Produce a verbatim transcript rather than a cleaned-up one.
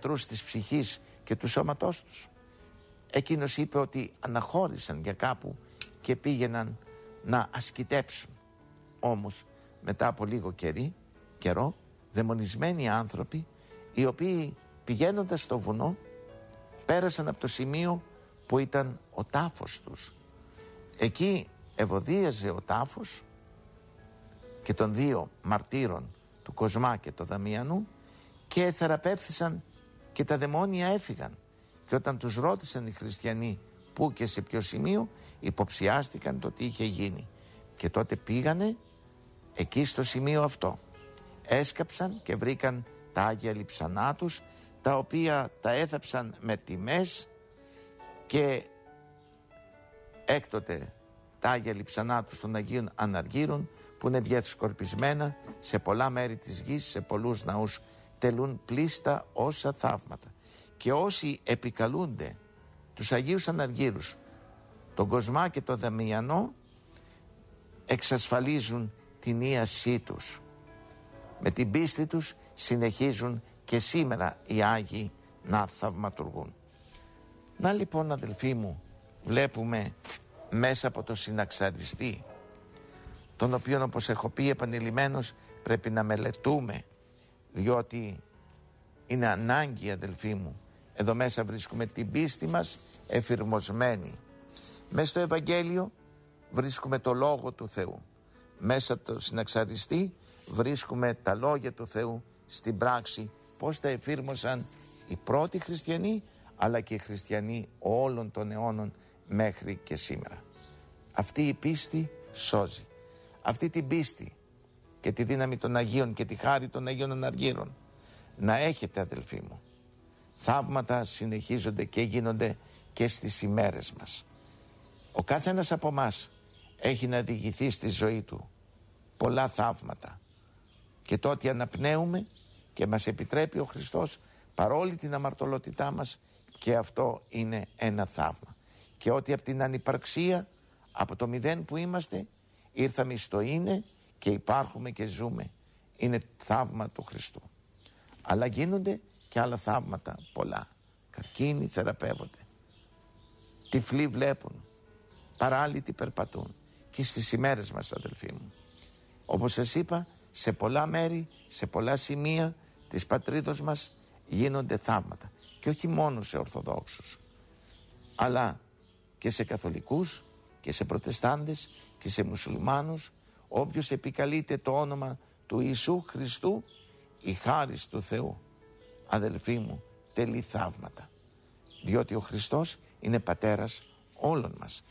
γιατρούς της ψυχής και του σώματός τους. Εκείνος είπε ότι αναχώρησαν για κάπου και πήγαιναν να ασκητέψουν. Όμως μετά από λίγο καιρή, καιρό, δαιμονισμένοι άνθρωποι, οι οποίοι πηγαίνοντας στο βουνό πέρασαν από το σημείο που ήταν ο τάφος τους. Εκεί ευωδίαζε ο τάφος και των δύο μαρτύρων, του Κοσμά και του Δαμιανού, και θεραπεύθησαν και τα δαιμόνια έφυγαν. Και όταν τους ρώτησαν οι χριστιανοί πού και σε ποιο σημείο, υποψιάστηκαν το τι είχε γίνει. Και τότε πήγανε εκεί στο σημείο αυτό. Έσκαψαν και βρήκαν τα Άγια Λειψανά τους, τα οποία τα έθαψαν με τιμές, και έκτοτε τα Άγια Λειψανά τους των Αγίων Αναργύρων, που είναι διασκορπισμένα σε πολλά μέρη της γης, σε πολλούς ναούς, τελούν πλήστα όσα θαύματα. Και όσοι επικαλούνται τους Αγίους Αναργύρους, τον Κοσμά και τον Δαμιανό, εξασφαλίζουν την ίασή τους. Με την πίστη τους συνεχίζουν και σήμερα οι Άγιοι να θαυματουργούν. Να λοιπόν, αδελφοί μου, βλέπουμε μέσα από το συναξαριστή, τον οποίον, όπως έχω πει επανειλημμένως, πρέπει να μελετούμε, διότι είναι ανάγκη, αδελφοί μου. Εδώ μέσα βρίσκουμε την πίστη μας εφηρμοσμένη. Μέσα στο Ευαγγέλιο βρίσκουμε το Λόγο του Θεού. Μέσα το συναξαριστή βρίσκουμε τα λόγια του Θεού στην πράξη, πώς τα εφήρμοσαν οι πρώτοι χριστιανοί, αλλά και οι χριστιανοί όλων των αιώνων μέχρι και σήμερα. Αυτή η πίστη σώζει. Αυτή την πίστη και τη δύναμη των Αγίων και τη χάρη των Αγίων Αναργύρων να έχετε, αδελφοί μου. Θαύματα συνεχίζονται και γίνονται και στις ημέρες μας. Ο κάθε ένας από εμάς έχει να διηγηθεί στη ζωή του πολλά θαύματα, και το ότι αναπνέουμε και μας επιτρέπει ο Χριστός παρόλη την αμαρτωλότητά μας, και αυτό είναι ένα θαύμα. Και ότι από την ανυπαρξία, από το μηδέν που είμαστε, ήρθαμε στο είναι και υπάρχουμε και ζούμε, είναι θαύμα του Χριστού. Αλλά γίνονται και άλλα θαύματα πολλά. Καρκίνοι θεραπεύονται, τυφλοί βλέπουν, παράλυτοι περπατούν. Και στις ημέρες μας, αδελφοί μου, όπως σας είπα, σε πολλά μέρη, σε πολλά σημεία της πατρίδος μας γίνονται θαύματα. Και όχι μόνο σε Ορθοδόξους, αλλά και σε Καθολικούς και σε Προτεστάντες και σε Μουσουλμάνους. Όποιος επικαλείται το όνομα του Ιησού Χριστού, η χάρις του Θεού, αδελφοί μου, τελεί θαύματα. Διότι ο Χριστός είναι πατέρας όλων μας.